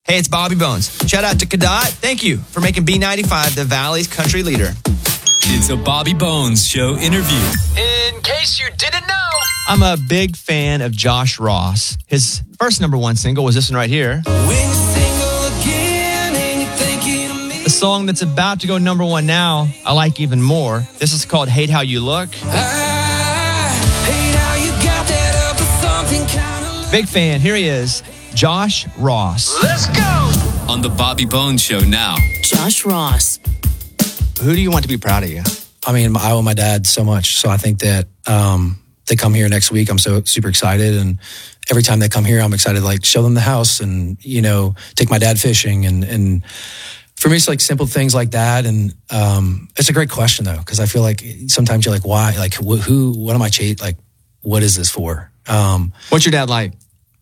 Hey, it's Bobby Bones. Shout out to Cadot. Thank you for making B95 the Valley's country leader. It's a Bobby Bones Show interview. In case you didn't know, I'm a big fan of Josh Ross. His first #1 single was this one right here. The song that's about to go #1 now, I like even more. This is called Hate How You Look. Big fan. Here he is, Josh Ross. Let's go! On the Bobby Bones Show now. Josh Ross. Who do you want to be proud of you? I mean, I owe my dad so much. So I think that they come here next week. I'm so super excited. And every time they come here, I'm excited to like show them the house and, you know, take my dad fishing. And for me, it's like simple things like that. And it's a great question, though, because I feel like sometimes you're like, why? Like, what am I chasing? Like, what is this for? What's your dad like?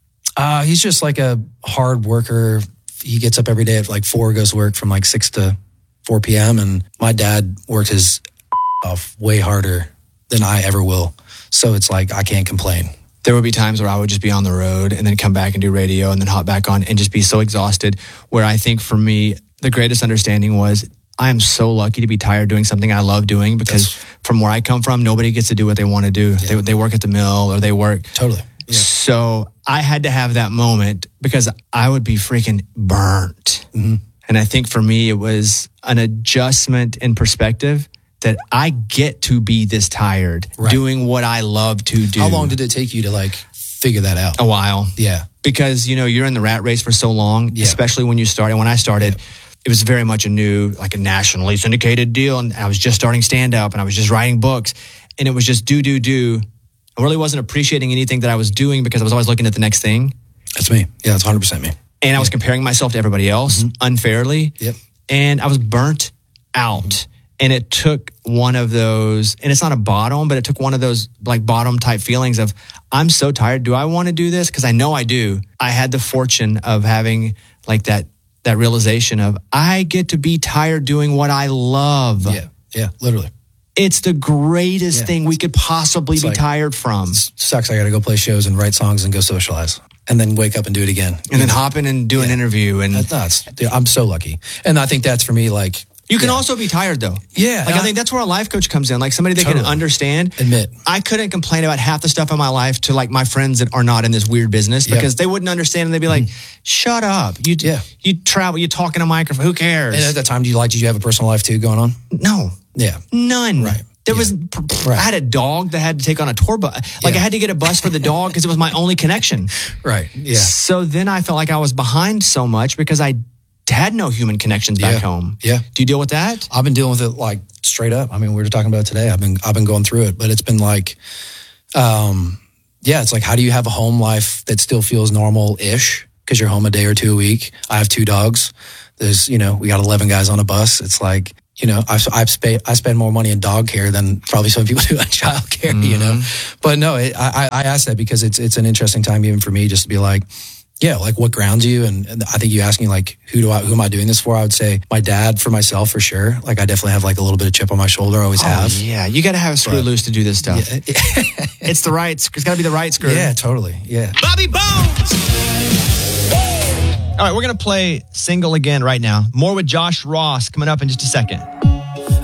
He's just like a hard worker. He gets up every day at like 4, goes to work from like 6 to 4 p.m. And my dad worked his off way harder than I ever will. So it's like, I can't complain. There would be times where I would just be on the road and then come back and do radio and then hop back on and just be so exhausted, where I think for me, the greatest understanding was I am so lucky to be tired doing something I love doing, because from where I come from, nobody gets to do what they want to do. Yeah. They work at the mill or they work. Totally. Yeah. So I had to have that moment because I would be freaking burnt. Mm-hmm. And I think for me, it was an adjustment in perspective that I get to be this tired doing what I love to do. How long did it take you to like figure that out? A while. Yeah. Because, you know, you're in the rat race for so long, especially when you started. When I started, it was very much a nationally syndicated deal. And I was just starting stand up and I was just writing books, and it was just do. I really wasn't appreciating anything that I was doing because I was always looking at the next thing. That's me. Yeah, that's 100% me. And I was comparing myself to everybody else unfairly. Yep. And I was burnt out. And it took one of those, and it's not a bottom, but it took one of those like bottom type feelings of, I'm so tired. Do I want to do this? Because I know I do. I had the fortune of having like that realization of, I get to be tired doing what I love. Yeah, literally. It's the greatest thing we could possibly be tired from. Sucks. I got to go play shows and write songs and go socialize, and then wake up and do it again. And then hop in and do an interview. And that's nuts. Dude, I'm so lucky. And I think that's for me, like, you can also be tired though. Yeah. Like I think that's where a life coach comes in. Like somebody that can understand. Admit. I couldn't complain about half the stuff in my life to like my friends that are not in this weird business, because they wouldn't understand, and they'd be like, shut up. You travel, you talk in a microphone. Who cares? And at that time, did you have a personal life too going on? No. Yeah. None. Right. There was, I had a dog that had to take on a tour bus. Like I had to get a bus for the dog because it was my only connection. Right. Yeah. So then I felt like I was behind so much because I had no human connections back home. Yeah. Do you deal with that? I've been dealing with it like straight up. I mean, we were talking about it today. I've been going through it, but it's been like, it's like, how do you have a home life that still feels normal-ish? Because you're home a day or two a week. I have 2 dogs. There's, we got 11 guys on a bus. It's like, I spend more money in dog care than probably some people do on child care, But no, I ask that because it's an interesting time even for me just to be like, like what grounds you? And I think you ask me like, who am I doing this for? I would say my dad, for myself, for sure. Like I definitely have like a little bit of chip on my shoulder. I always have. Yeah, you got to have a screw loose to do this stuff. Yeah. It's got to be the right screw. Yeah, totally. Yeah. Bobby Bones. All right, we're going to play Single again right now. More with Josh Ross coming up in just a second.